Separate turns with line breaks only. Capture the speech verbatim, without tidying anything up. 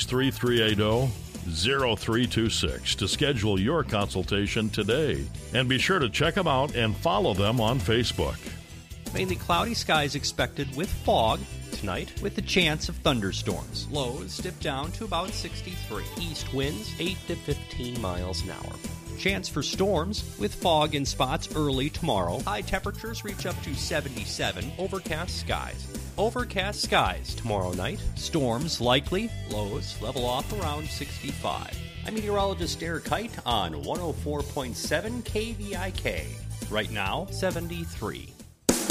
six three three eight zero, zero three two six to schedule your consultation today. And be sure to check them out and follow them on Facebook.
Mainly cloudy skies expected with fog tonight, with the chance of thunderstorms. Lows dip down to about sixty-three. East winds eight to fifteen miles an hour. Chance for storms with fog in spots early tomorrow. High temperatures reach up to seventy-seven. Overcast skies. Overcast skies tomorrow night. Storms likely. Lows level off around sixty-five. I'm meteorologist Derek Kite on one oh four point seven K V I K. Right now, seventy-three.